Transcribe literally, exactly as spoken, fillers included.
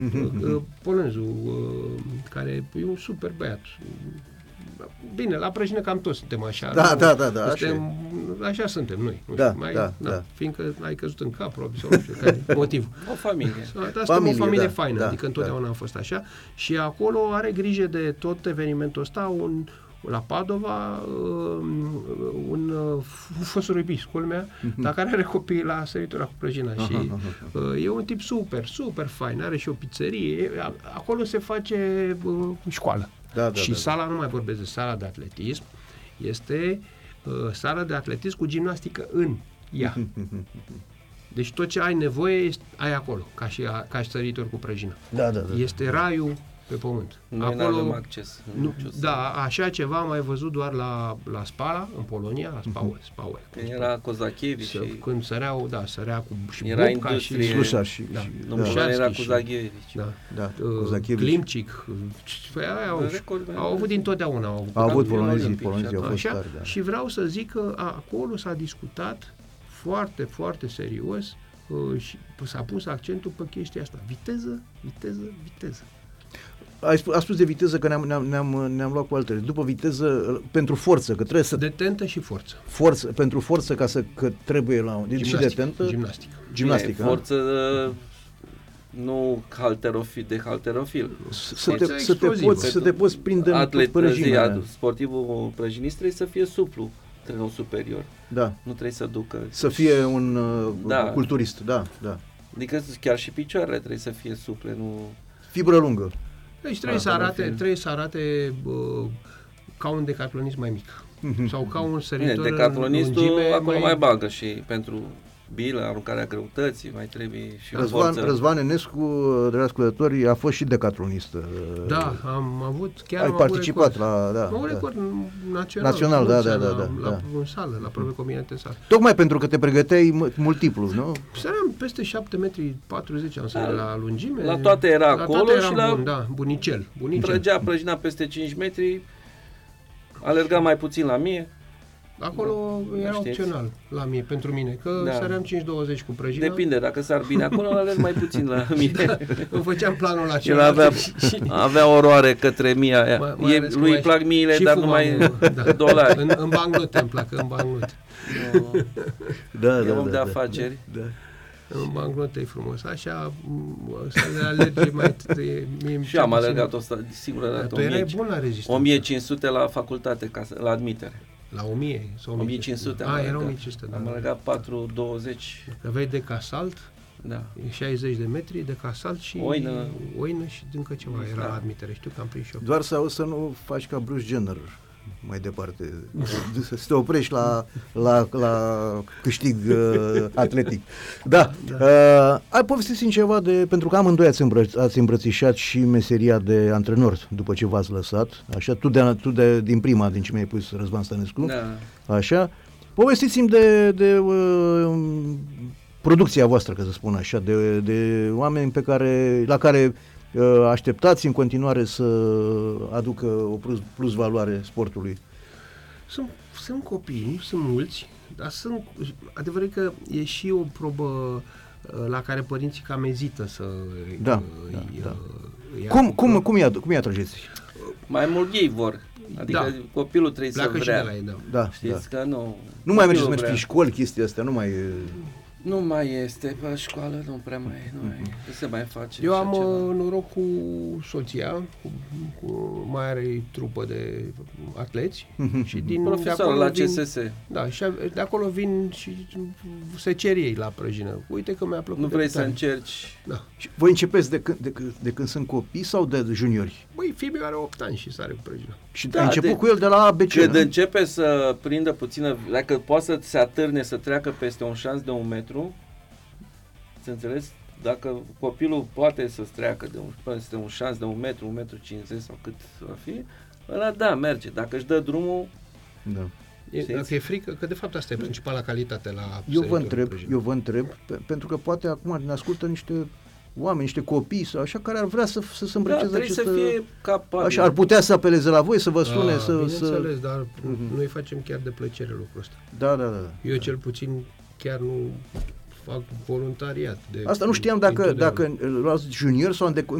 uh, polonezul, uh, care e un super băiat. Bine, la Prăjină cam toți suntem așa. Da, nu? da, da, da, suntem, așa, așa suntem noi. Nu da, știu, mai, da, da, da. Fiindcă ai căzut în cap, probabil, sau nu știu care e motivul. O familie. Asta Familie, e o familie da, faină, da, adică întotdeauna da. a fost așa. Și acolo are grijă de tot evenimentul ăsta, un, la Padova, um, un uh, fost rugbyist, culmea, uh-huh. dar care are copii la săritura cu Prăjina. Uh-huh. Și uh, e un tip super, super fain, are și o pizzerie. Acolo se face uh, școală. Da, da, și da, da. sala, nu mai vorbesc de sala de atletism, este uh, sala de atletism cu gimnastică în ea. Deci tot ce ai nevoie ai acolo, ca și, ca și săritor cu Prăjina. Da, da, da. Este raiul pe pământ. Noi acolo, n-avem acces. Nu, da, așa ceva am mai văzut doar la, la Spala, în Polonia, la Spaue. Spaue Când era Kozakiewicz și... Când săreau, da, sărea cu și era Bubka și... Slușar și... Da, și nu, da. era și- Kozakiewicz. Da. Da, Uh, Kozakiewicz. Klimčík, păi aia au, Record, au avut dintotdeauna. Au avut, Au avut campion polonezii, olimpic polonezii au fost așa, tari, da. și vreau să zic că a, acolo s-a discutat foarte, foarte serios uh, și s-a pus accentul pe chestia asta. Viteză, viteză, viteză. Ai spus, a spus de viteză că ne-am, ne-am, ne-am, ne-am luat cu altele. După viteză, pentru forță, că trebuie să... Detentă și forță. Forță, pentru forță, ca să că trebuie la... Deci și detentă... Gimnastică. Gimnastică, Bine, forță nu halterofil, de halterofil. Să te, Forța să, te explozivă. poți, să te poți prinde în Atlet, părăjimea. sportivul prăjinist trebuie să fie suplu, trenul superior. Da. Nu trebuie să ducă. Să fie un uh, Da. culturist, da, da. Adică chiar și picioarele trebuie să fie suple, nu... Fibră lungă. Deci trebuie, Da, să arate, profil. trebuie să arate uh, ca un decathlonist mai mic. Sau ca un săritor Bine, decatlonistul în lungime acolo mai... mai bagă și pentru bilă, aruncarea greutății, mai trebuie și Răzvan, forță. Răzvan Enescu, dragi ascultători, a fost și decathlonist. Da, am avut, chiar Ai am participat avut record. la... Da, Am avut da. record național. Național, da, mulți da, ani da, la, da, la, da. în sală, la probe combinate în sală. Tocmai pentru că te pregăteai m- multiplu, nu? Săream peste șapte metri patruzeci am sărit Da. la lungime. La toate era la acolo toate eram și la- bun, da, bunicel. bunicel. Trăgea prăjina peste cinci metri, alerga mai puțin la mie. Acolo Da, era știți? opțional la mie, pentru mine, că Da. săream cinci douăzeci cu prăjina. Depinde, dacă s-ar bine acolo, alerg mai puțin la mie. Da, îmi făceam planul la El celălalt. avea, și- avea oroare către mia aia. Mai- mai E, ales că lui mai- îi plac miile, și dar fumam, numai da. dolari. În, în bancnote îmi plac, în bancnote. Nu, Da, e om de afaceri. Da. În bancnote e frumos. Așa, m- să le alergi mai... Mie, mie Și am alergat o sta- singură Dar dată, tu erai o mie, bun la rezistență. o mie cinci sute la facultate, ca să, la admitere. La o mie sau o mie cinci sute am Ah, era alergat. o mie cinci sute, da. Am alergat patru douăzeci, Aveai de casalt, da. șaizeci de metri de casalt și Oină. oină și încă ceva era Da. la admitere. Știu că am prins și eu. Doar să auzi să nu faci ca Bruce Jenner mai departe. Să te oprești la, la, la câștig uh, atletic. Da. Da. Uh, ai povestit ceva de... Pentru că amândoi ați, îmbră, ați îmbrățișat și meseria de antrenor după ce v-ați lăsat. Așa, tu, de, tu de, din prima, din ce mi-ai pus, Răzvan Stănescu. Da. Așa. Povestiți-mi de, de uh, producția voastră, ca să spun așa, de, de oameni pe care, la care uh, așteptați în continuare să aducă o plus, plus valoare sportului. Sunt, sunt copii, nu sunt mulți, dar sunt... Adevărul e că e și o probă uh, la care părinții cam ezită să... Da, uh, da, îi, da. uh, ia Cum, cu- cum, cum, i-a, cum i-a trageți? Mai mult ei vor. Adică Da. copilul trebuie Pleacă să și vrea. de la ei, da. Da, Știți da. că nu... Nu mai mergeți să copilul mergi vrea. prin școli, chestia asta, nu mai... Nu mai este, pe școală nu prea mai, nu mai, nu se mai face Eu așa am ceva. uh, noroc cu soția, cu, cu, mai are trupă de atleți și din de Profesorul acolo la vin, C S S. Da, și a- de acolo vin și se cer ei la prăjină. Uite că mi-a plăcut. Nu de vrei să tare. încerci. Da. Și voi începeți de când, de, când- de când sunt copii sau de juniori? Băi, fiul are opt ani și sare cu prăjină. Și Da, ai început de- cu el de la A B C, Când nu? începe să prindă puțină, dacă poate să se atârne, să treacă peste un șans de un metru, să înțeles? Dacă copilul poate să treacă de un, peste un șans de un metru, un metru cincizeci sau cât va fi, ăla da, merge. Dacă își dă drumul, Da. E, Știți? dacă e frică, că de fapt asta e principala calitate la Eu vă săritură întreb, cu prăjină. eu vă întreb, pe, pentru că poate acum ne ascultă niște oameni, niște copii sau așa, care ar vrea să, să se da, îmbrăceze trebuie această... să fie capabil. Așa, ar putea să apeleze la voi, să vă sune, Ah, să... bineînțeles, să... dar Mhm. noi facem chiar de plăcere lucrul ăsta. Da, da, da. Eu cel puțin chiar nu fac voluntariat. De, Asta nu știam dacă, întotdeauna. dacă luați junior sau în, de,